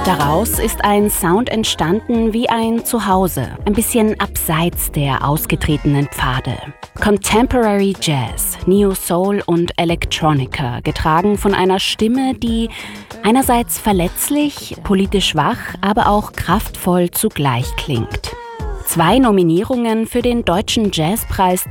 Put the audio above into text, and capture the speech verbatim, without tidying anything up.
Daraus ist ein Sound entstanden wie ein Zuhause, ein bisschen abseits der ausgetretenen Pfade. Contemporary Jazz, Neo Soul und Electronica, getragen von einer Stimme, die einerseits verletzlich, politisch wach, aber auch kraftvoll zugleich klingt. Zwei Nominierungen für den Deutschen Jazzpreis